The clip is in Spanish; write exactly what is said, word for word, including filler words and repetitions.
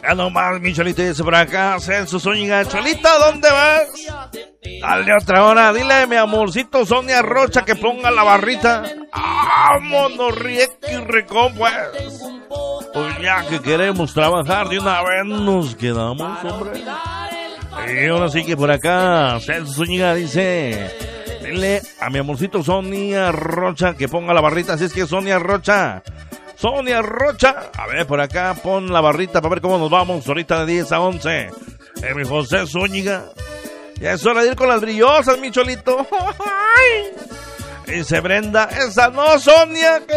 Ya nomás, mi Cholito dice por acá, Celso Zúñiga. Cholita, ¿dónde vas? Dale otra hora, dile a mi amorcito Sonia Rocha que ponga la barrita. Vámonos, Rieki Recón, pues. Pues ya que queremos trabajar de una vez nos quedamos, hombre. Y ahora sí que por acá, Celso Zúñiga dice, dile a mi amorcito Sonia Rocha que ponga la barrita. Así es que Sonia Rocha, Sonia Rocha, a ver por acá, pon la barrita para ver cómo nos vamos ahorita de diez a once. Eh, mi José Zúñiga, ya es hora de ir con las brillosas, mi Cholito. Dice Brenda, esa no, Sonia.